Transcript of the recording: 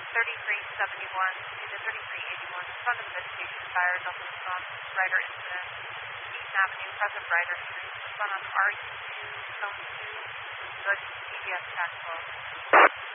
3371 to 3381, front of investigation, fire, double response, Ryder incident, East Avenue, south of Ryder Street, front on RU2, zone 2, good CBS tax law.